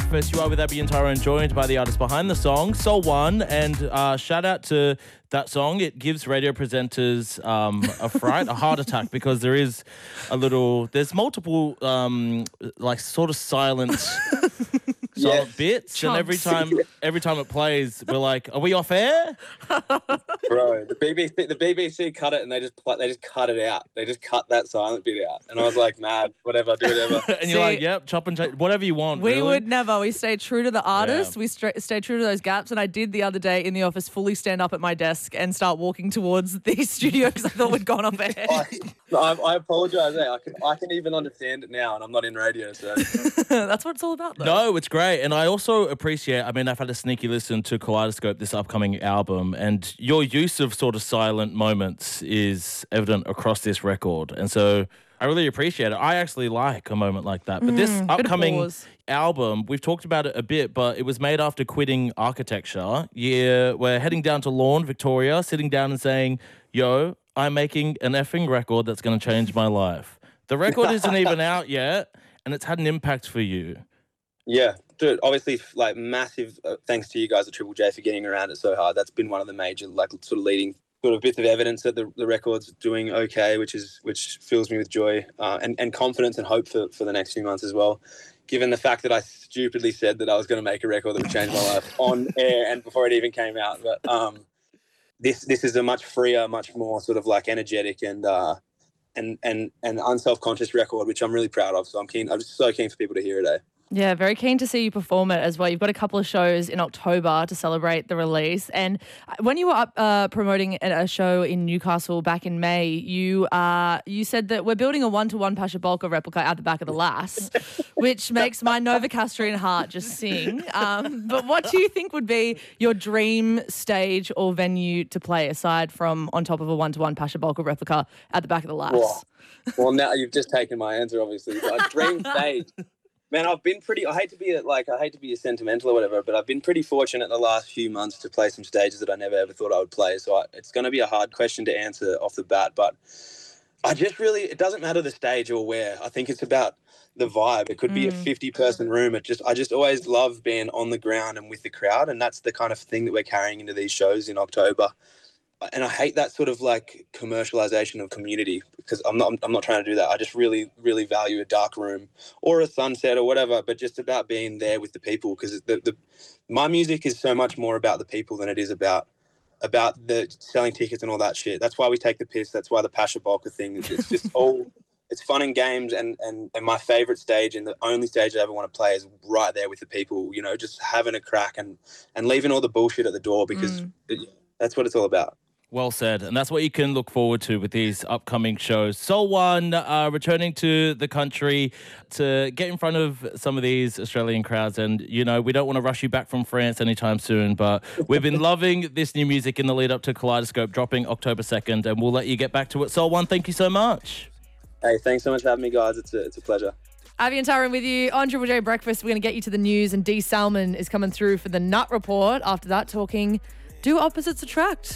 Breakfast. You are with Abby and Tyrone, joined by the artist behind the song, Soul One. And shout out to that song. It gives radio presenters a fright, a heart attack, because there's multiple sort of silent bits, and every time it plays, we're like, "Are we off air?" Bro, the BBC cut it, and they just cut it out. They just cut that silent bit out, and I was like, "Mad, whatever, do whatever." And you're like, "Yep, chop and change, whatever you want." We really. would never. We stay true to the artist. Yeah. We stay true to those gaps. And I did the other day in the office fully stand up at my desk and start walking towards the studio because I thought we'd gone off air. I apologise. I can even understand it now, and I'm not in radio, so that's what it's all about, though. No, it's great. And I also appreciate, I've had a sneaky listen to Kaleidoscope, this upcoming album, and your use of sort of silent moments is evident across this record. And so I really appreciate it. I actually like a moment like that. But this upcoming album, we've talked about it a bit, but it was made after quitting architecture. Yeah, we're heading down to Lawn, Victoria, sitting down and saying, "Yo, I'm making an effing record that's going to change my life." The record isn't even out yet, and it's had an impact for you. Yeah, dude, obviously, massive thanks to you guys at Triple J for getting around it so hard. That's been one of the major, sort of leading bits of evidence that the record's doing okay, which fills me with joy and confidence and hope for the next few months as well. Given the fact that I stupidly said that I was going to make a record that would change my life on air and before it even came out, but this is a much freer, much more sort of energetic and unself-conscious record, which I'm really proud of. So I'm just so keen for people to hear it. Yeah, very keen to see you perform it as well. You've got a couple of shows in October to celebrate the release. And when you were up promoting a show in Newcastle back in May, you said that we're building a 1-to-1 Pasha Bulka replica out the back of the Lass, which makes my Novocastrian heart just sing. But what do you think would be your dream stage or venue to play aside from on top of a 1-to-1 Pasha Bulka replica at the back of the Lass? Well, now you've just taken my answer, obviously. But dream stage. Man, I've been I hate to be a sentimental or whatever, but I've been pretty fortunate the last few months to play some stages that I never ever thought I would play. So it's going to be a hard question to answer off the bat, but it doesn't matter the stage or where. I think it's about the vibe. It could be a 50-person room. I just always love being on the ground and with the crowd, and that's the kind of thing that we're carrying into these shows in October. And I hate that sort of commercialization of community, because I'm not trying to do that. I just really, really value a dark room or a sunset or whatever, but just about being there with the people, because my music is so much more about the people than it is about the selling tickets and all that shit. That's why we take the piss. That's why the Pasha Bulka thing. It's just it's fun and games, and my favorite stage and the only stage I ever want to play is right there with the people, just having a crack and leaving all the bullshit at the door, because that's what it's all about. Well said. And that's what you can look forward to with these upcoming shows. Soul One returning to the country to get in front of some of these Australian crowds. And, we don't want to rush you back from France anytime soon, but we've been loving this new music in the lead up to Kaleidoscope dropping October 2nd, and we'll let you get back to it. Soul One, thank you so much. Hey, thanks so much for having me, guys. It's a pleasure. Abby and Tyrone with you on Triple J Breakfast. We're going to get you to the news, and Dee Salmon is coming through for the Nut Report. After that, talking Do Opposites Attract?